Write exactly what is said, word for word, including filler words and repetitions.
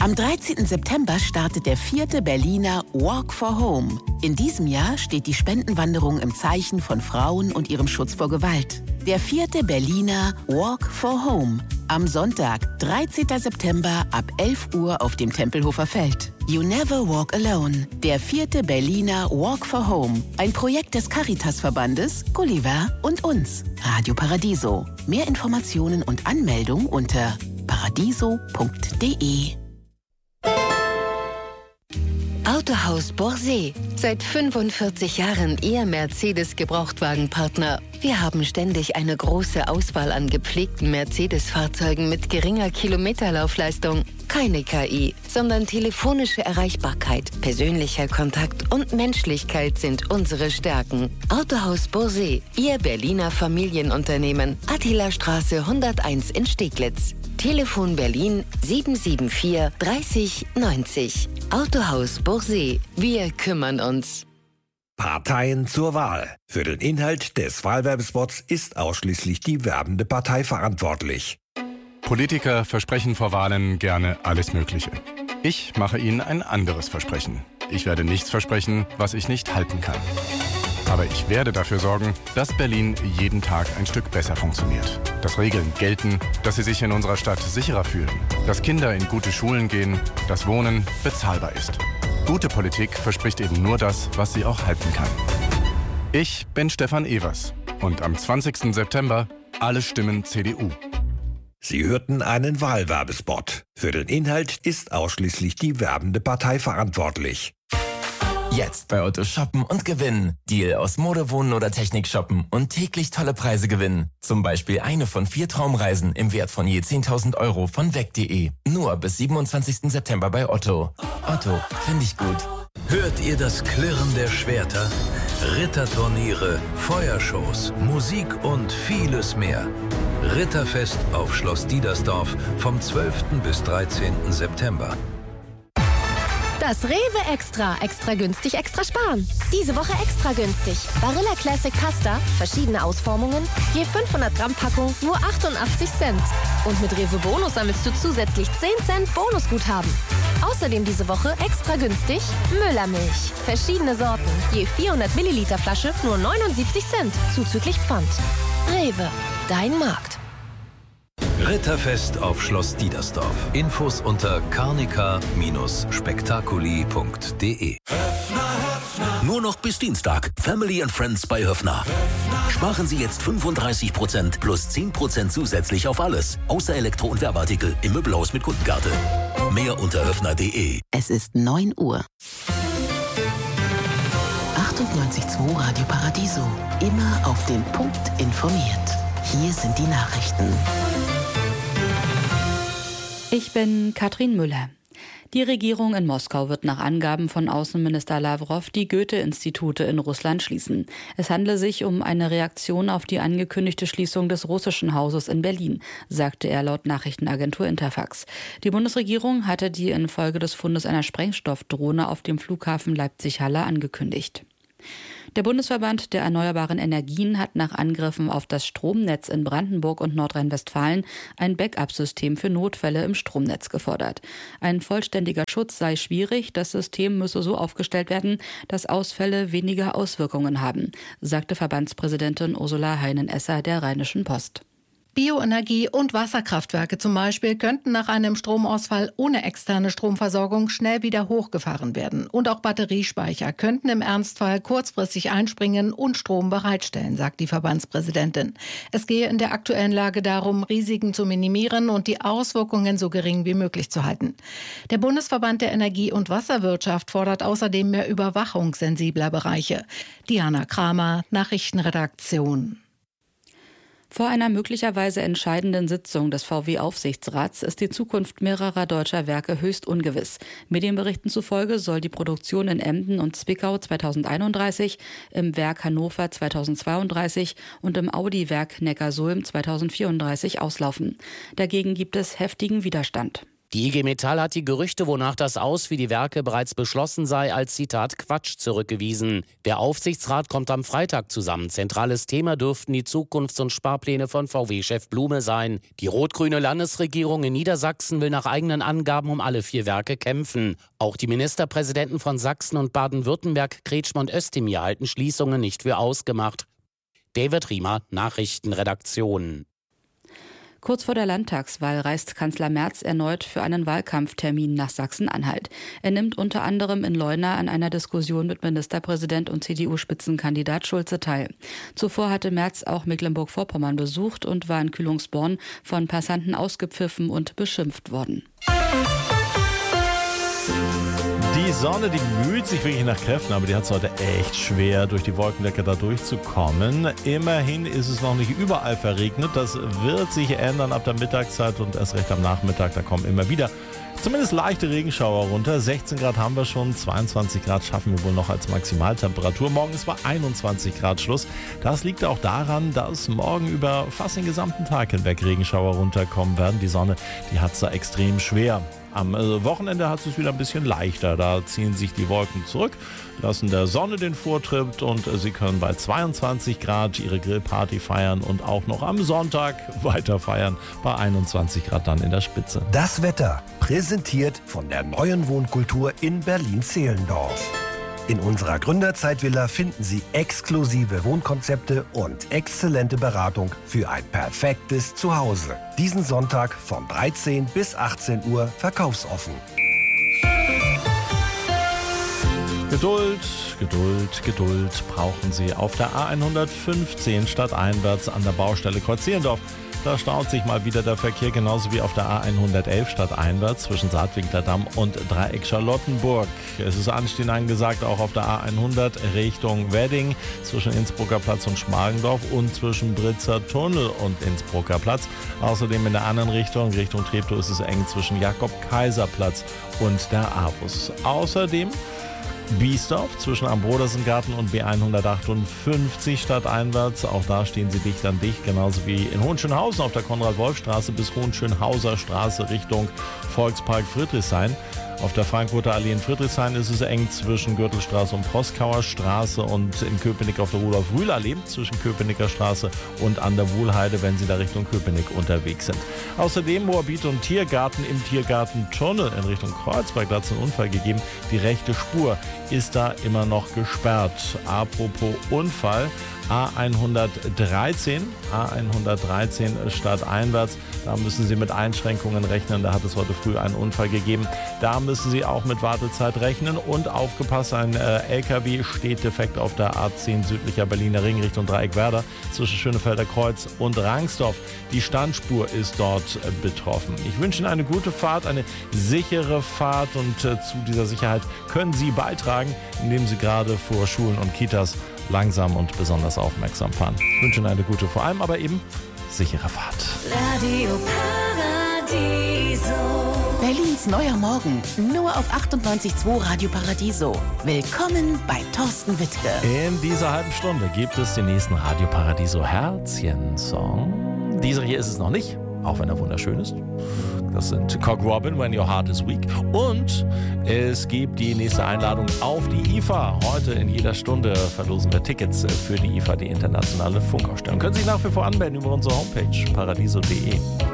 Am dreizehnten September startet der vierte Berliner Walk for Home. In diesem Jahr steht die Spendenwanderung im Zeichen von Frauen und ihrem Schutz vor Gewalt. Der vierte Berliner Walk for Home. Am Sonntag, dreizehnten September ab elf Uhr auf dem Tempelhofer Feld. You never walk alone. Der vierte Berliner Walk for Home. Ein Projekt des Caritas-Verbandes, Gulliver und uns. Radio Paradiso. Mehr Informationen und Anmeldung unter paradiso punkt de. Autohaus Borsee. Seit fünfundvierzig Jahren Ihr Mercedes-Gebrauchtwagenpartner. Wir haben ständig eine große Auswahl an gepflegten Mercedes-Fahrzeugen mit geringer Kilometerlaufleistung. Keine K I, sondern telefonische Erreichbarkeit, persönlicher Kontakt und Menschlichkeit sind unsere Stärken. Autohaus Borsee, Ihr Berliner Familienunternehmen. Attilastraße hunderteins in Steglitz. Telefon Berlin sieben sieben vier dreißig neunzig. Autohaus Borsee. Wir kümmern uns. Parteien zur Wahl. Für den Inhalt des Wahlwerbespots ist ausschließlich die werbende Partei verantwortlich. Politiker versprechen vor Wahlen gerne alles Mögliche. Ich mache Ihnen ein anderes Versprechen. Ich werde nichts versprechen, was ich nicht halten kann. Aber ich werde dafür sorgen, dass Berlin jeden Tag ein Stück besser funktioniert. Dass Regeln gelten, dass Sie sich in unserer Stadt sicherer fühlen. Dass Kinder in gute Schulen gehen, dass Wohnen bezahlbar ist. Gute Politik verspricht eben nur das, was sie auch halten kann. Ich bin Stefan Evers und am zwanzigsten September alle Stimmen C D U. Sie hörten einen Wahlwerbespot. Für den Inhalt ist ausschließlich die werbende Partei verantwortlich. Jetzt bei Otto shoppen und gewinnen. Deal aus Mode, Wohnen oder Technik shoppen und täglich tolle Preise gewinnen. Zum Beispiel eine von vier Traumreisen im Wert von je zehntausend Euro von weg punkt de. Nur bis siebenundzwanzigsten September bei Otto. Otto, finde ich gut. Hört ihr das Klirren der Schwerter? Ritterturniere, Feuershows, Musik und vieles mehr. Ritterfest auf Schloss Diedersdorf vom zwölften bis dreizehnten September. Das Rewe Extra. Extra günstig, extra sparen. Diese Woche extra günstig. Barilla Classic Pasta, verschiedene Ausformungen, je fünfhundert Gramm Packung, nur achtundachtzig Cent. Und mit Rewe Bonus sammelst du zusätzlich zehn Cent Bonusguthaben. Außerdem diese Woche extra günstig Müllermilch. Verschiedene Sorten, je vierhundert Milliliter Flasche, nur neunundsiebzig Cent, zuzüglich Pfand. Rewe, dein Markt. Ritterfest auf Schloss Diedersdorf. Infos unter carnica Spektakuli punkt de. Nur noch bis Dienstag. Family and Friends bei Höffner. Sparen Sie jetzt fünfunddreißig Prozent plus zehn Prozent zusätzlich auf alles. Außer Elektro- und Werbeartikel im Möbelhaus mit Kundenkarte. Mehr unter höffner punkt de. Es ist neun Uhr. achtundneunzig Komma zwei Radio Paradiso. Immer auf den Punkt informiert. Hier sind die Nachrichten. Ich bin Katrin Müller. Die Regierung in Moskau wird nach Angaben von Außenminister Lavrov die Goethe-Institute in Russland schließen. Es handle sich um eine Reaktion auf die angekündigte Schließung des russischen Hauses in Berlin, sagte er laut Nachrichtenagentur Interfax. Die Bundesregierung hatte die infolge des Fundes einer Sprengstoffdrohne auf dem Flughafen Leipzig-Halle angekündigt. Der Bundesverband der erneuerbaren Energien hat nach Angriffen auf das Stromnetz in Brandenburg und Nordrhein-Westfalen ein Backup-System für Notfälle im Stromnetz gefordert. Ein vollständiger Schutz sei schwierig, das System müsse so aufgestellt werden, dass Ausfälle weniger Auswirkungen haben, sagte Verbandspräsidentin Ursula Heinen-Esser der Rheinischen Post. Bioenergie und Wasserkraftwerke zum Beispiel könnten nach einem Stromausfall ohne externe Stromversorgung schnell wieder hochgefahren werden. Und auch Batteriespeicher könnten im Ernstfall kurzfristig einspringen und Strom bereitstellen, sagt die Verbandspräsidentin. Es gehe in der aktuellen Lage darum, Risiken zu minimieren und die Auswirkungen so gering wie möglich zu halten. Der Bundesverband der Energie- und Wasserwirtschaft fordert außerdem mehr Überwachung sensibler Bereiche. Diana Kramer, Nachrichtenredaktion. Vor einer möglicherweise entscheidenden Sitzung des V W-Aufsichtsrats ist die Zukunft mehrerer deutscher Werke höchst ungewiss. Medienberichten zufolge soll die Produktion in Emden und Zwickau zweitausendeinunddreißig, im Werk Hannover zweitausendzweiunddreißig und im Audi-Werk Neckarsulm zweitausendvierunddreißig auslaufen. Dagegen gibt es heftigen Widerstand. Die I G Metall hat die Gerüchte, wonach das Aus für die Werke bereits beschlossen sei, als Zitat Quatsch zurückgewiesen. Der Aufsichtsrat kommt am Freitag zusammen. Zentrales Thema dürften die Zukunfts- und Sparpläne von V W-Chef Blume sein. Die rot-grüne Landesregierung in Niedersachsen will nach eigenen Angaben um alle vier Werke kämpfen. Auch die Ministerpräsidenten von Sachsen und Baden-Württemberg, Kretschmer und Özdemir, halten Schließungen nicht für ausgemacht. David Riemer, Nachrichtenredaktion. Kurz vor der Landtagswahl reist Kanzler Merz erneut für einen Wahlkampftermin nach Sachsen-Anhalt. Er nimmt unter anderem in Leuna an einer Diskussion mit Ministerpräsident und C D U-Spitzenkandidat Schulze teil. Zuvor hatte Merz auch Mecklenburg-Vorpommern besucht und war in Kühlungsborn von Passanten ausgepfiffen und beschimpft worden. Die Sonne, die bemüht sich wirklich nach Kräften, aber die hat es heute echt schwer, durch die Wolkendecke da durchzukommen. Immerhin ist es noch nicht überall verregnet. Das wird sich ändern ab der Mittagszeit und erst recht am Nachmittag. Da kommen immer wieder zumindest leichte Regenschauer runter. sechzehn Grad haben wir schon, zweiundzwanzig Grad schaffen wir wohl noch als Maximaltemperatur. Morgen ist bei einundzwanzig Grad Schluss. Das liegt auch daran, dass morgen über fast den gesamten Tag hinweg Regenschauer runterkommen werden. Die Sonne, die hat es da extrem schwer. Am Wochenende hat es wieder ein bisschen leichter. Da ziehen sich die Wolken zurück, lassen der Sonne den Vortritt und Sie können bei zweiundzwanzig Grad Ihre Grillparty feiern und auch noch am Sonntag weiter feiern bei einundzwanzig Grad dann in der Spitze. Das Wetter, präsentiert von der neuen Wohnkultur in Berlin-Zehlendorf. In unserer Gründerzeitvilla finden Sie exklusive Wohnkonzepte und exzellente Beratung für ein perfektes Zuhause. Diesen Sonntag von dreizehn bis achtzehn Uhr verkaufsoffen. Geduld, Geduld, Geduld brauchen Sie auf der A hundertfünfzehn stadteinwärts an der Baustelle Kreuz-Zehlendorf. Da staut sich mal wieder der Verkehr, genauso wie auf der A hundertelf stadteinwärts zwischen Saatwinkler Damm und Dreieck Charlottenburg. Es ist Anstehen angesagt, auch auf der A hundert Richtung Wedding zwischen Innsbrucker Platz und Schmargendorf und zwischen Britzer Tunnel und Innsbrucker Platz. Außerdem in der anderen Richtung, Richtung Treptow, ist es eng zwischen Jakob-Kaiser-Platz und der Avus. Außerdem Biesdorf zwischen Am-Brodersen-Garten und B hundertachtundfünfzig stadteinwärts. Auch da stehen sie dicht an dicht, genauso wie in Hohenschönhausen auf der Konrad-Wolf-Straße bis Hohenschönhauser Straße Richtung Volkspark Friedrichshain. Auf der Frankfurter Allee in Friedrichshain ist es eng zwischen Gürtelstraße und Proskauer Straße und in Köpenick auf der Rudolf-Rühl-Allee zwischen Köpenicker Straße und an der Wuhlheide, wenn Sie da Richtung Köpenick unterwegs sind. Außerdem Moabit und Tiergarten im Tiergartentunnel in Richtung Kreuzberg. Da hat es einen Unfall gegeben. Die rechte Spur ist da immer noch gesperrt. Apropos Unfall, A hundertdreizehn, A hundertdreizehn stadteinwärts. Da müssen Sie mit Einschränkungen rechnen. Da hat es heute früh einen Unfall gegeben. Da müssen Sie auch mit Wartezeit rechnen. Und aufgepasst, ein äh, L K W steht defekt auf der A zehn südlicher Berliner Ring Richtung Dreieck-Werder zwischen Schönefelder Kreuz und Rangsdorf. Die Standspur ist dort äh, betroffen. Ich wünsche Ihnen eine gute Fahrt, eine sichere Fahrt. Und äh, zu dieser Sicherheit können Sie beitragen, indem Sie gerade vor Schulen und Kitas langsam und besonders aufmerksam fahren. Ich wünsche Ihnen eine gute, vor allem aber eben sichere Fahrt. Radio Paradiso. Berlins neuer Morgen, nur auf achtundneunzig Komma zwei Radio Paradiso. Willkommen bei Thorsten Wittke. In dieser halben Stunde gibt es den nächsten Radio Paradiso Herzchen-Song. Dieser hier ist es noch nicht, auch wenn er wunderschön ist. Das sind Cock Robin, When Your Heart is Weak. Und es gibt die nächste Einladung auf die I F A. Heute in jeder Stunde verlosen wir Tickets für die I F A, die internationale Funkausstellung. Können Sie sich nach wie vor anmelden über unsere Homepage paradiso punkt de.